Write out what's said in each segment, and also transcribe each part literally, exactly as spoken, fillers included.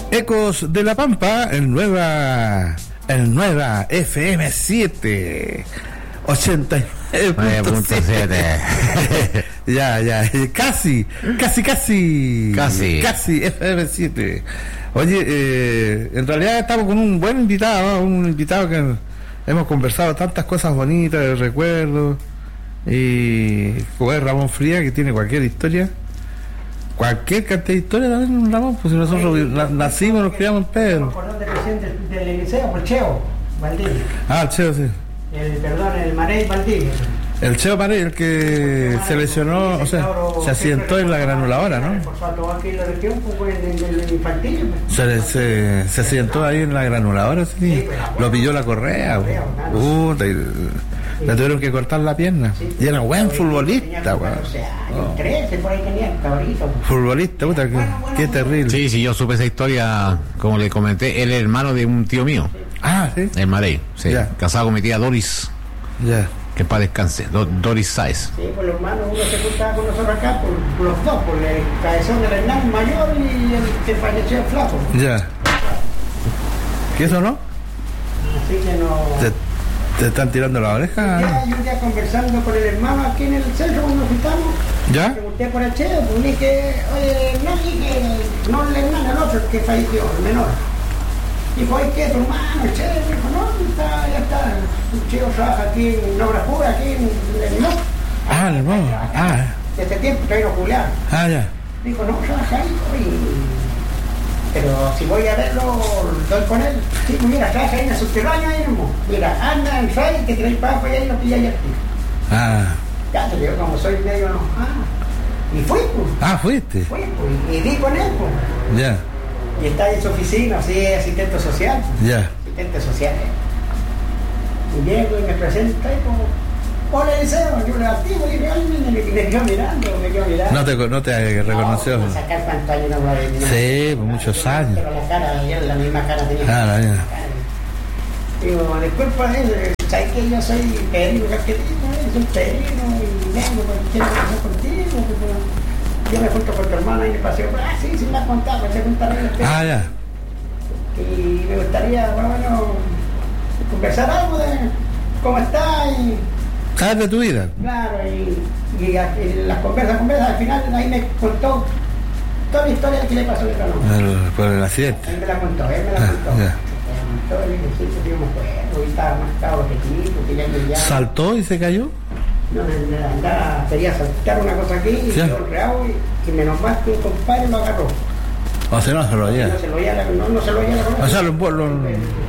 Ecos de la Pampa, en nueva, en nueva F M siete, ochenta y nueve punto siete. Ya, ya, casi, casi, casi, casi, casi F M siete. Oye, eh, en realidad estamos con un buen invitado, un invitado que hemos conversado tantas cosas bonitas, de recuerdos, y como es Ramón Frías, que tiene cualquier historia. Cualquier cantidad de historia también, Ramón, pues si nosotros Oye, na, nacimos, nos criamos en Pedro. Del, del liceo, por Cheo Valdivia. Ah, el Cheo, sí. El, perdón, el Marey Valdivia. El Cheo Marey, el que se lesionó, o sea, se accidentó en la granuladora, ¿no? Se, se, se accidentó ahí en la granuladora, sí. Lo pilló la correa, uh, le tuvieron que cortar la pierna. Y era buen futbolista, weón. Futbolista, puta, qué, qué terrible. Sí, sí, yo supe esa historia, como le comenté, él es hermano de un tío mío. Ah, sí. El Marey, sí. Ya. Casado con mi tía Doris. Ya. Que en paz descanse, Do, Doris Sáez. Sí, por los hermanos, uno se juntaba con nosotros acá, por, por los dos, por el cabezón del Hernán mayor y el que falleció el flaco. Ya. ¿Qué eso no? Así que no. ¿Te, te están tirando la oreja? Ya, yo un día conversando con el hermano aquí en el centro cuando nos juntamos. ¿Ya? Le pregunté por el Cheo, pues dije, oye, no, dije, no el Hernán, el otro, el que falleció, el menor. Dijo, ay, ¿qué? Tu hermano, el Cheo. Dijo, no, está, ya está. El Cheo trabaja aquí en Obra Pura, aquí en el Limón. Ah, el hermano. Ah. Desde tiempo que no Julián. Ah, ya. Dijo, no, trabaja ahí, oye. Pero si voy a verlo, doy con él. Sí, pues mira, trabaja ahí en el subterráneo, ahí mismo. Mira, anda en Fray, que trae para allá y lo pilla allá. Ah. Ya te digo, como soy medio, no. Ah. Y fui, pues. Ah, fuiste. Fui, pues. Y di con él, pues. Ya. Y está ahí en su oficina, así, asistente social. Ya. Asistente social. Y llego y me presenta y como, hola Eliseo, yo le activo y me, me, me quedo mirando, me quedo mirando. No te, no te reconoció. No, sacar pantalla no va a venir. Sí, por muchos años. Pero la cara, ya la misma cara tenía. Ah, la misma. Digo, disculpa, eh, ¿sabes que yo soy Pedrino Casquetino? Soy Pedrino y vengo porque quiero hablar contigo. Porque yo me junto con tu hermana y me paseo. Ah, sí, sí, me has contado, me has contado. Ah, ya. Y me gustaría, bueno, conversar algo de cómo está y... ¿Sabes de tu vida? Claro, y, y, y las conversas, conversas, al final ahí me contó toda la historia que le pasó a mi hermano. Por el accidente. Él me la contó, él me la contó. Ah, ya. Me contó, y me dijo, yo me acuerdo, y estaba más caro que tipo, que ya me ya... ¿Saltó y se cayó? No, me, me andaba, quería saltar una cosa aquí, y ¿sí? yo reado, y, y menos mal que un compadre lo agarró. O sea, no se lo oía. No se lo oía, no, no se lo oía la cosa. O sea, los, los, los,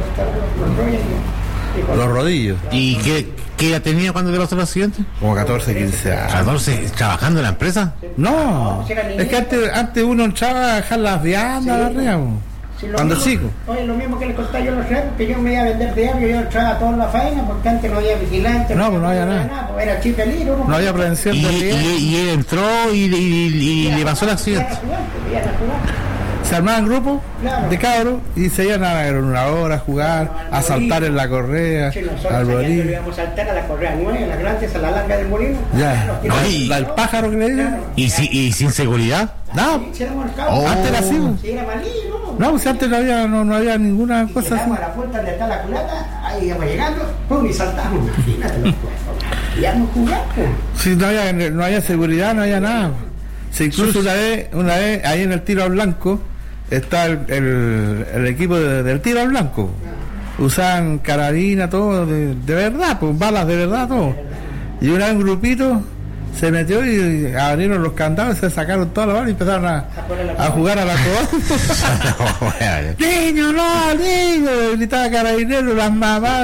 los rodillos. ¿Y qué, qué edad tenía cuando te pasó el accidente? Como catorce, quince años. ¿catorce? ¿Trabajando en la empresa? No, es que antes, antes uno entraba a dejar las viandas arriba. Sí, cuando mismo, chico. Oye, lo mismo que les conté yo los sé, que yo me iba a vender diario, yo entraba toda la faena, porque antes no había vigilante. No, pues no había nada. nada pues era chip peligro. No, no había prevención y, de y, y él entró y, y, y, y le pasó el accidente. Se armaban grupos claro. de cabros y se iban a la granuladora a jugar, no, a saltar en la correa, sí, al bolillo. Íbamos a saltar a la correa nueva, la grande, a la larga del molino. Ya, no, la, la, el pájaro que le dieron. Claro. ¿Y, si, ¿Y sin seguridad? No, sí, oh. Antes era así. Sí, era malí, ¿no? No, pues antes no había, no, no había ninguna y cosa así. A la puerta donde está la culata, ahí íbamos llegando, pum, y saltamos. Imagínate los juegos. Y íbamos jugando. Sí, no había, no había seguridad, no había nada. Sí, incluso una vez, una vez, ahí en el tiro al blanco, está el, el, el equipo de, del tiro al blanco. Usaban carabina, todo, de, de verdad, pues balas de verdad, todo. Y una vez un grupito se metió y abrieron los candados, se sacaron todas las balas y empezaron a, a jugar a la coba. ¡Niño, no, niño! Gritaba carabinero, las mamás.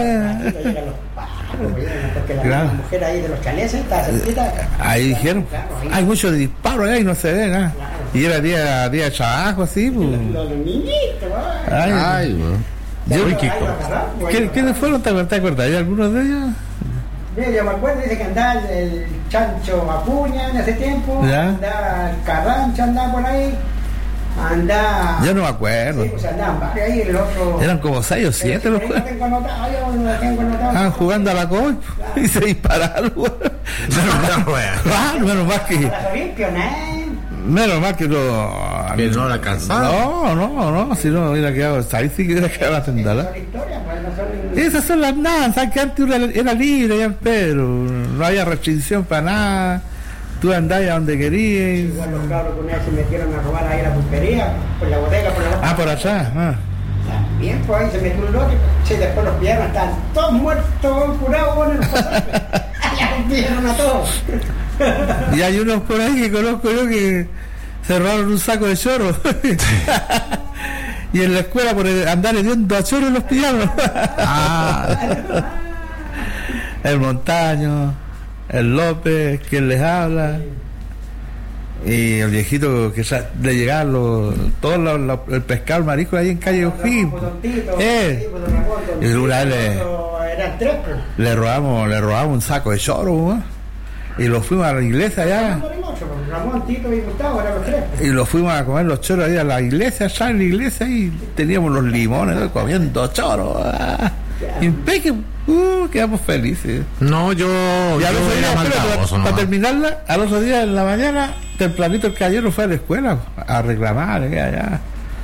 Porque la, claro. la mujer ahí de los chalés está cerquita. Ahí dijeron, claro, ahí. Hay muchos disparos ahí, no se ve nada. Claro. Y era día, día de trabajo, así. Pues. Los, los niñitos, ay, ay, bueno. ¿Quiénes ¿Quién fueron? ¿Te acuerdas? ¿Hay algunos de ellos? Mira, yo me acuerdo, dice que andaba el Chancho Acuña en ese tiempo, ¿ya? Andaba el Carrancho, andaba por ahí. Anda. Yo no me acuerdo. Sí, pues andaban varios ahí, el otro. Eran como seis o siete los juegos. Estaban jugando a la copa claro. Y se dispararon. Menos mal que. Menos mal que los Pero no la alcanzaba. No, no, no, si no hubiera quedado, ahí sí que hubiera quedado la tendala. Esas son las danzas, que antes era libre ya en Pedro, no había restricción para nada, tú andabas a donde querías. Igual los cabros con él se metieron a robar ahí a la pulpería, por la bodega, por la bodega. Ah, por allá, ah. Bien, pues ahí se metió un lote, sí, después los pillaron, estaban todos muertos, curados, bueno, en los pasajes. Ya los pillaron a todos. Y hay unos por ahí que conozco yo que se robaron un saco de chorro. Y en la escuela por andar hediondo a chorro los pillaron. Ah. El Montaño, el López, quien les habla. Y el viejito que le llegaban los, todo lo, lo, el pescado, el marisco ahí en calle O'Higgins. Eh. Y una vez le, le robamos, le robamos un saco de chorro, ¿no? Y lo fuimos a la iglesia allá. Y lo fuimos a comer los choros ahí a la iglesia, allá en la iglesia, y teníamos los limones, ¿no? Comiendo choros. Ah. Impecable. Uh, quedamos felices. No, yo, y yo día, era maldadoso, para, para terminarla, al otro día en la mañana, tempranito el caballero fue a la escuela a reclamar eh, allá.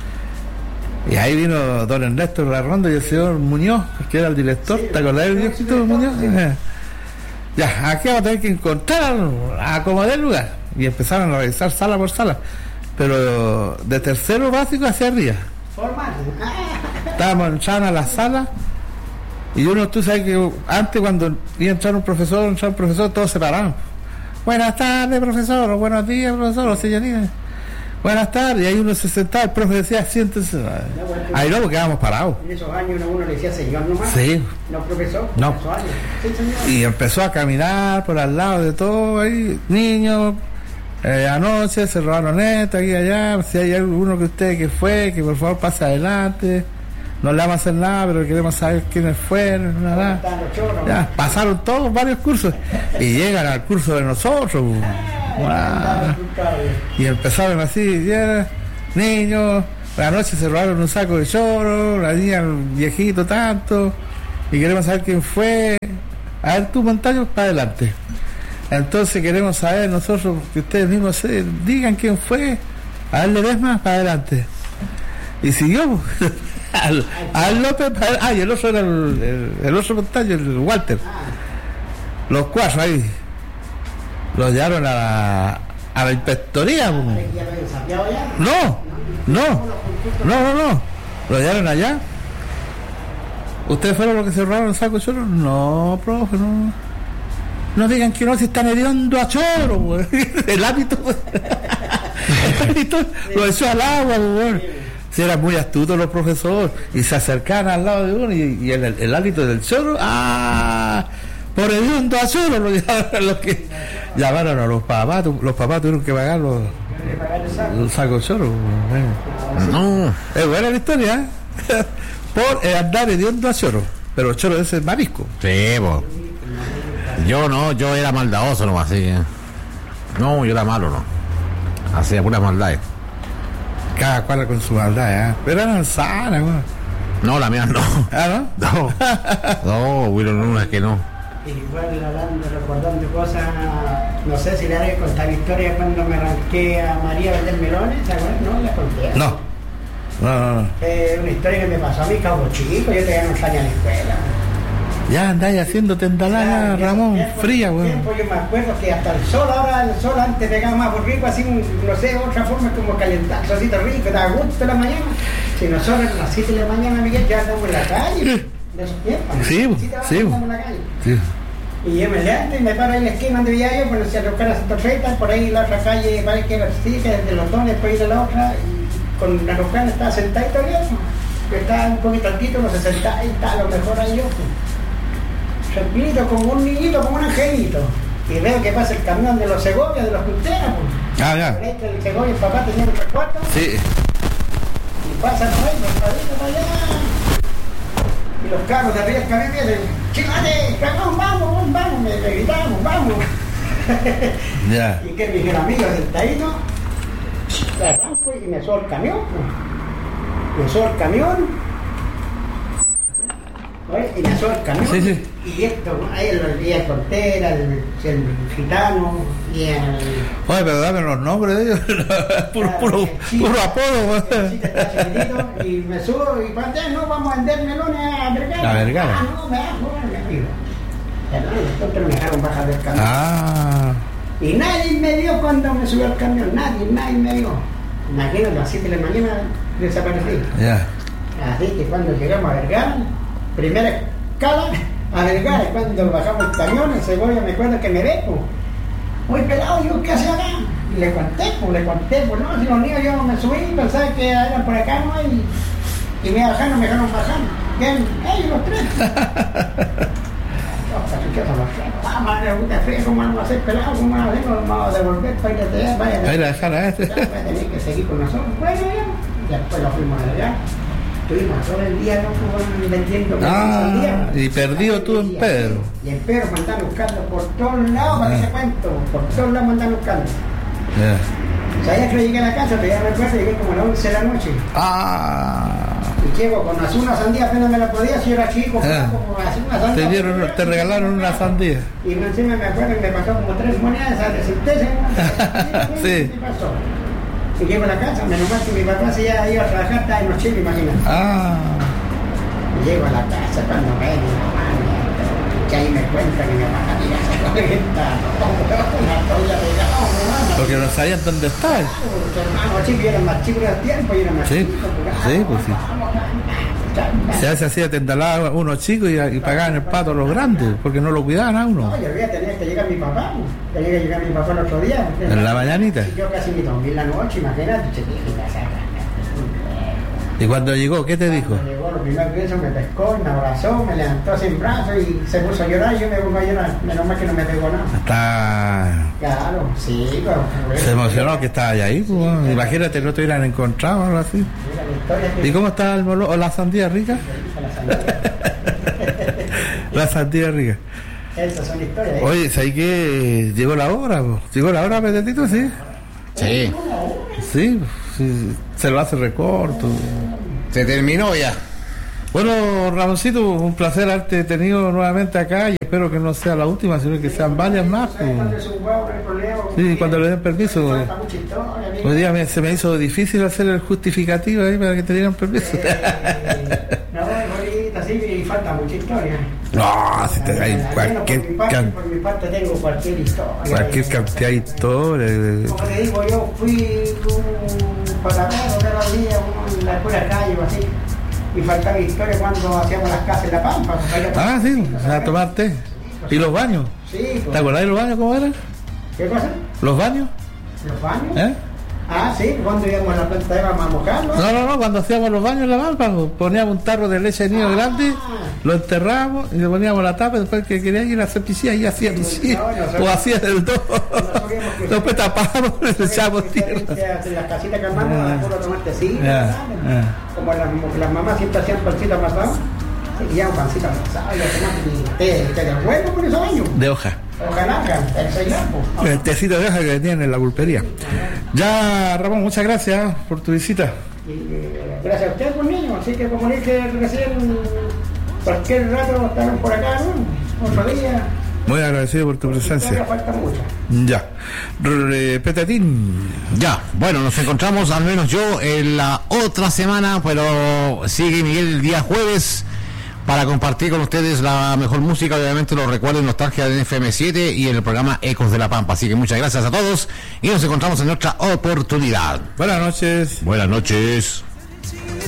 Y ahí vino don Ernesto Larrondo y el señor Muñoz, que era el director. Sí, ¿te acordás del director sí, Muñoz? Sí. Ya, aquí vamos a tener que encontrar, acomodar el lugar. Y empezaron a revisar sala por sala. Pero de tercero básico hacia arriba. Formal. Estábamos entrando a la sala. Y uno, tú sabes que antes cuando iba a entrar un profesor, entrar un profesor, todos se paraban. Buenas tardes, profesor, o buenos días, profesor, o señorita. Buenas tardes, y ahí uno se sentaba, el profe decía, siéntese. Ahí no, porque quedábamos parados. En esos años uno, uno le decía señor nomás. Sí. No profesor. No. En esos años. Sí, señor. Y empezó a caminar por al lado de todo, ahí, niños, eh, anoche se robaron esto, aquí y allá, si hay alguno que usted que fue, que por favor pase adelante. No le vamos a hacer nada, pero queremos saber quiénes fueron, nada. Ya, pasaron todos varios cursos y llegan al curso de nosotros. Wow. Y empezaron así, ya, niños, la noche se robaron un saco de choro, la niña, el viejito tanto, y queremos saber quién fue. A ver, tú, Montaño, para adelante. Entonces queremos saber nosotros, que ustedes mismos se digan quién fue. A ver, Ledesma, para adelante. Y siguió. Al, al López, ah, y el otro era el, el, el otro Montaño, el Walter. Los cuatro ahí. Los llevaron a la, a la inspectoría. No, no, no, no, no. Los llevaron allá. ¿Ustedes fueron los que se robaron el saco de choro? No, profe, no. No digan que no, si están hediondo a choro, güey. El hábito, el hábito lo echó al agua, güey. Si eran muy astutos los profesores y se acercaban al lado de uno y, y el, el, el hálito del choro, ¡ah! Por el hediondo a choro lo llamaron, los que llamaron a los papás, los papás tuvieron que pagar los, los sacos de choro. No, es buena la historia, ¿eh? Por eh, andar hediondo a choro, pero el choro ese es marisco. Sí, pues. Yo no, yo era maldadoso nomás, así. ¿eh? No, yo era malo, no. Hacía puras maldades. Cada cual con su maldad, ¿eh? Pero eran sanas, güey. No, la mía no. ¿Ah, no? No. No, Willow Luna que no. Igual hablando, recordando cosas, no sé si le haré contar historia cuando me arranqué a María a vender melones, ¿te acuerdas? No, la conté. No. No, no, no. Eh, una historia que me pasó a mí, cabo chico, yo tenía unos años en la escuela. Ya andáis haciendo tendalana, ya, Ramón, tiempo, fría, güey. Yo me acuerdo que hasta el sol, ahora el sol antes pegaba más por rico, así, un, no sé, otra forma como calentar, solcito rico, da gusto en la mañana. Si nosotros a las siete de la mañana, Miguel, ya andamos en la calle, de esos tiempos. Sí, sí, sí. En la calle. Sí. Y yo me levanto y me paro ahí en la esquina donde vivía yo, pues hacia la Oscar Santa Rita, por ahí la otra calle, parece que era así, que desde los dos, después de la otra, y con la Oscar estaba sentadito bien, que estaba un poquito altito, no se sentaba y estaba a lo mejor ahí yo. Tranquilito, como un niñito, como un angelito. Y veo que pasa el camión de los Segovias, de los Junteras. Pues. Ah, ya. El Segovia, el papá tenía un recuerdo. Sí. Y pasan por ahí, los padrinos para allá. Y los carros de arriba del camión vienen. ¡Chingate! ¡Vamos, vamos, vamos! Me, me gritamos, vamos. Ya. Yeah. Y que mis amigos sentaditos, le arranco y me subo el camión. Pues. Me subo el camión. Oye, y me sube el camión. Sí, sí. Y esto, ahí el, y el Contera, el, el gitano, y el. Oye, pero dame los nombres de ellos. puro, Ah, puro, sí, puro apodo. el chico está chiquitito, y me subo y para allá no vamos a vender melones a Vergara. A Vergara. Ah, no, me bajo, me digo. Entonces me dejaron bajar del camión. Ah, Y nadie me vio cuando me subió al camión, nadie, nadie me vio. Imagínate, a las siete de la mañana desaparecí. ya. Así que cuando llegamos a Vergara, primera escala a Vergara, cuando bajamos el camión, el cebolla me acuerdo que me ve, pues, muy pelado, yo, ¿qué hacía acá? Y le conté, pues, le conté, pues, no, si los niños yo me subí, pensaba que eran por acá, ¿no? Y, y me bajaron, me dejaron bajar. Bien, ellos los tres. Vamos a un café, ¿cómo vamos a hacer pelado? ¿Cómo vamos a hacer? Vamos a devolver para ir a allá, vaya. Ahí la dejar a este. Ya, voy a tener que seguir con nosotros. Bueno, ya. Después lo fuimos allá. Estuvimos todo el día, ¿no? Vendiendo Ah, el día. y perdido tú en Pedro. Y en Pedro me andan buscando por todos lados, para que Ah. te cuento. Por todos lados me andan buscando. Ya. Sabía que llegué a la casa, pero ya recuerdo, llegué como a las once de la noche. Ah. Y llego con así una sandía, apenas me la podía, si era chico, Ah. como así una sandía. Te dieron, te regalaron una sandía. Y encima me acuerdo que me pasó como tres monedas a resistente. Sí. ¿Qué pasó? Y llego a la casa, menos mal que mi papá se ya iba a trabajar, estaba en los chiles, imagínate. Ah. Y llego a la casa cuando ven mi mamá, que ahí me cuenta que mi mamá tira esa cuenta, una toalla pegada, hermano. Porque no sabían dónde estaba. Tu hermano chico, yo era más chico del tiempo, yo era más Sí, chico. sí, pues sí. Se hace así, te endalaba unos chicos y, y pagaban el pato a los grandes, porque no lo cuidaban a uno. No, yo había tenido que llegar mi papá, tenía que llegar mi papá el otro día. En la mañanita. Y yo casi ni dormí la noche, imagínate, chiquita, saca. Y cuando llegó, ¿qué te dijo? Cuando llegó, lo primero que hizo, me pescó, me abrazó, me levantó sin brazo y se puso a llorar y yo me pongo a llorar. Menos mal que no me pegó nada. Hasta Claro, sí, pero... se emocionó que estaba ahí, pues, bueno. Imagínate, no te hubieran encontrado o algo así. Mira la historia que... ¿Y cómo está el molo o la sandía rica? La sandía. La sandía rica. Esas son historias. ¿eh? Oye, ¿sabes qué? Llegó la hora, po. Llegó la hora, Petetito, sí. Sí. Sí, sí, se lo hace recorto. Se terminó ya. Bueno, Ramoncito, un placer haberte tenido nuevamente acá y espero que no sea la última, sino que sean varias más. Pues. Cuando es un huevo, no hay problema. Sí, cuando le den permiso. Falta mucha historia, amigo. Hoy día me- se me hizo difícil hacer el justificativo ahí para que te dieran permiso. Eh, no, ahorita sí, y falta mucha historia. No, si te hay Al menos cualquier, por mi parte, can- por mi parte tengo cualquier historia. cualquier cantidad de historias. de- Como te digo, yo fui un patacón de los días, uno en la pura calle o así, y faltaba historia cuando hacíamos las casas en La Pampa. Ah, sí, a tomar té. ¿Y los baños? Sí, ¿Te pues. acordás de los baños cómo eran? ¿Qué cosa? ¿Los baños? ¿Los baños? ¿Eh? Ah, sí, cuando íbamos a la planta íbamos a mojarlo. No, no, no, cuando hacíamos los baños en la pampa, pues, poníamos un tarro de leche de niño grande, lo enterrábamos y le poníamos la tapa y después que quería ir a hacer piscina y hacía piscina. O hacía del dos. Después tapábamos y le echábamos tierra. En las casitas que armamos, Ah. a puro tomar tecito, Ya, ¿sabes? ah. Como las, las mamás siempre hacían pancito amasado, y ya un pancito amasado, y lo tomamos té, té de huevo por esos años. De hoja. Ojalá, el seilapo. El tecito de hoja que tenían en la pulpería. Ya, Ramón, muchas gracias por tu visita. Y eh, gracias a usted, pues niño, así que como dije recién, cualquier rato estarán por acá, ¿no? Otro día. Muy agradecido por tu Todavía presencia. falta mucho. Ya. R- Petetín. Ya, bueno, nos encontramos al menos yo en la otra semana, pero sigue Miguel el día jueves para compartir con ustedes la mejor música, obviamente los recuerdos y nostalgia de F M siete y en el programa Ecos de la Pampa. Así que muchas gracias a todos y nos encontramos en otra oportunidad. Buenas noches. Buenas noches.